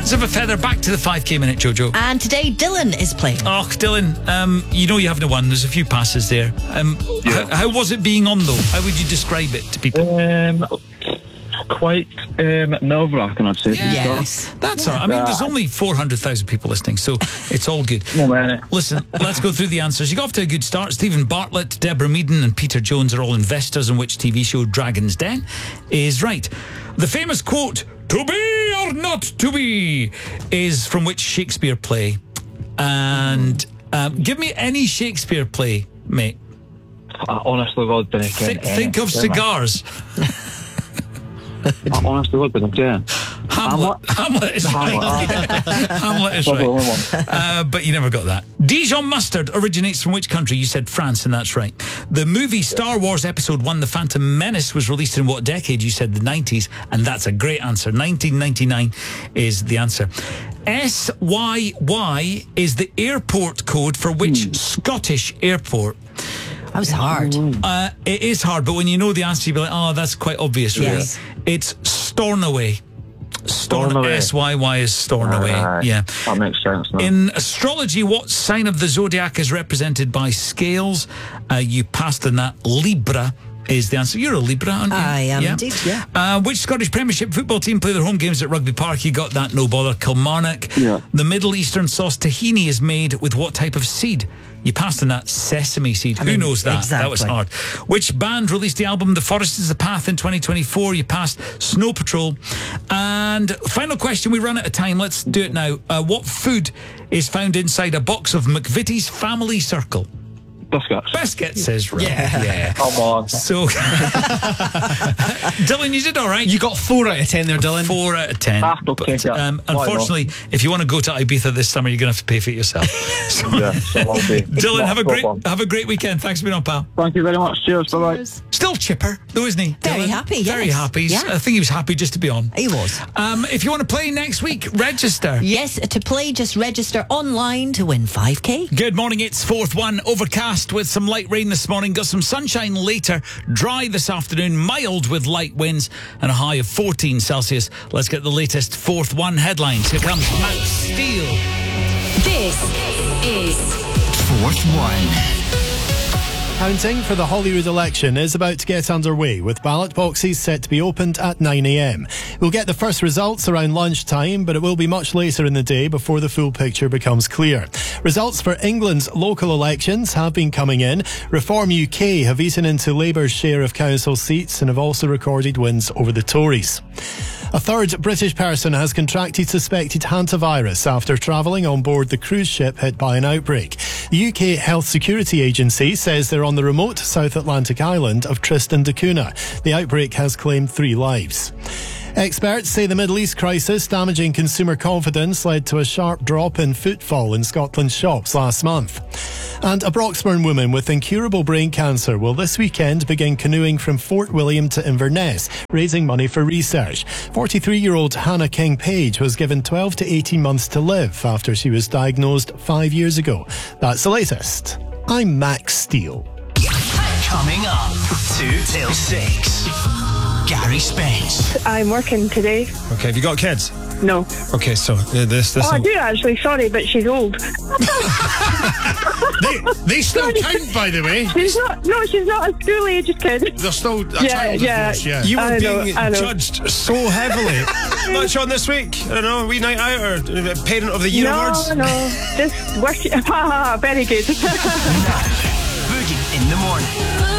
Birds of a Feather. Back to the 5k minute, Jojo. And today, Dylan is playing. Oh, Dylan, you know you haven't won. There's a few passes there. How was it being on, though? How would you describe it to people? Quite nerve-wracking, I'd say. Yes. That's all right. I mean, there's only 400,000 people listening, so it's all good. Listen, let's go through the answers. You got off to a good start. Stephen Bartlett, Deborah Meaden and Peter Jones are all investors in which TV show Dragon's Den is right. The famous quote, "To be or not to be," is from which Shakespeare play? And give me any Shakespeare play, mate. Honestly, God, Think of cigars. Honestly, God, Hamlet is right. Hamlet is right. But you never got that. Dijon mustard originates from which country? You said France, and that's right. The movie Star Wars Episode 1, The Phantom Menace, was released in what decade? You said the 90s, and that's a great answer. 1999 is the answer. SYY is the airport code for which Scottish airport? That was hard. It is hard, but when you know the answer, you'll be like, oh, that's quite obvious, really. Yes. It's Stornoway. SYY is Stornoway. Yeah. That makes sense now. In astrology, what sign of the zodiac is represented by scales? You passed on that. Libra is the answer. You're a Libra, aren't you? I am indeed, yeah. Which Scottish Premiership football team play their home games at Rugby Park? You got that, no bother. Kilmarnock. Yeah. The Middle Eastern sauce tahini is made with what type of seed? You passed on that. Sesame seed. Who knows that? Exactly. That was hard. Which band released the album The Forest is the Path in 2024? You passed. Snow Patrol. And final question, we run out of time. Let's do it now. What food is found inside a box of McVitie's Family Circle? Biscuits. Biscuits is right. Yeah. Come on. So, Dylan, you did all right. You got 4 out of 10 there, Dylan. 4 out of 10. Unfortunately, if you want to go to Ibiza this summer, you're going to have to pay for it yourself. So, Dylan, have a great weekend. Thanks for being on, pal. Thank you very much. Cheers. Bye-bye. Still chipper, though, isn't he? Very Dylan? happy, yes. Very happy. Yeah. I think he was happy just to be on. He was. If you want to play next week, register. Yes, to play, just register online to win 5k. Good morning, it's Fourth One. Overcast with some light rain this morning. Got some sunshine later. Dry this afternoon. Mild with light winds and a high of 14 Celsius. Let's get the latest Fourth One headlines. Here comes Matt Steele. This is Fourth One. Counting for the Holyrood election is about to get underway, with ballot boxes set to be opened at 9 a.m. We'll get the first results around lunchtime, but it will be much later in the day before the full picture becomes clear. Results for England's local elections have been coming in. Reform UK have eaten into Labour's share of council seats and have also recorded wins over the Tories. A third British person has contracted suspected hantavirus after travelling on board the cruise ship hit by an outbreak. The UK Health Security Agency says they're on the remote South Atlantic island of Tristan da Cunha. The outbreak has claimed 3 lives. Experts say the Middle East crisis damaging consumer confidence led to a sharp drop in footfall in Scotland's shops last month. And a Broxburn woman with incurable brain cancer will this weekend begin canoeing from Fort William to Inverness, raising money for research. 43-year-old Hannah King-Page was given 12 to 18 months to live after she was diagnosed 5 years ago. That's the latest. I'm Max Steele. Coming up, 2 till 6. Gary Spence. I'm working today. Okay, have you got kids? No. Okay, so this. I do actually. Sorry, but she's old. They still count, by the way. She's not. No, she's not a school-aged kid. They're still a child, yeah. of course, yeah. You were I know. Judged so heavily. Much on this week? I don't know, wee night out or Parent of the Year awards? No, just working. Very good. Boogie in the morning.